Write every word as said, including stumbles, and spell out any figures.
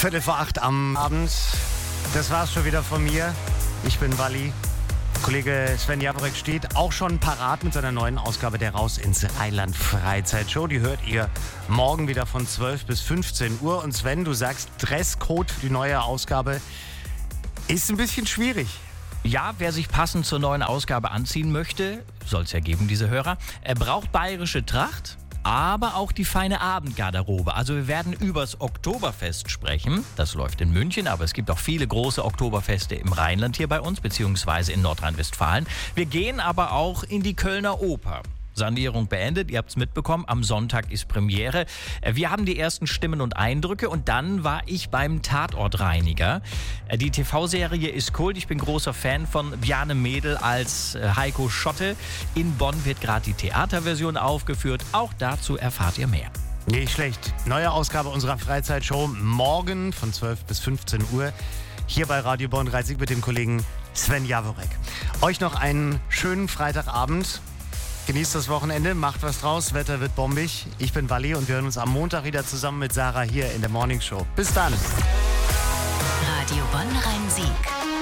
Viertel vor acht am Abend. Das war's schon wieder von mir. Ich bin Walli. Kollege Sven Javorik steht auch schon parat mit seiner neuen Ausgabe der Raus ins Rheinland Freizeitshow. Die hört ihr morgen wieder von zwölf bis fünfzehn Uhr. Und Sven, du sagst, Dresscode für die neue Ausgabe ist ein bisschen schwierig. Ja, wer sich passend zur neuen Ausgabe anziehen möchte, soll es ja geben, diese Hörer, er braucht bayerische Tracht, aber auch die feine Abendgarderobe. Also wir werden übers Oktoberfest sprechen. Das läuft in München, aber es gibt auch viele große Oktoberfeste im Rheinland hier bei uns, beziehungsweise in Nordrhein-Westfalen. Wir gehen aber auch in die Kölner Oper. Sanierung beendet, ihr habt es mitbekommen, am Sonntag ist Premiere. Wir haben die ersten Stimmen und Eindrücke und dann war ich beim Tatortreiniger. Die T V-Serie ist Kult, ich bin großer Fan von Bjarne Mädel als Heiko Schotte. In Bonn wird gerade die Theaterversion aufgeführt, auch dazu erfahrt ihr mehr. Nicht schlecht. Neue Ausgabe unserer Freizeitshow morgen von zwölf bis fünfzehn Uhr. Hier bei Radio Bonn Reisig mit dem Kollegen Sven Javorik. Euch noch einen schönen Freitagabend. Genießt das Wochenende, macht was draus, Wetter wird bombig. Ich bin Walli und wir hören uns am Montag wieder zusammen mit Sarah hier in der Morning Show. Bis dann. Radio Bonn Rhein-Sieg.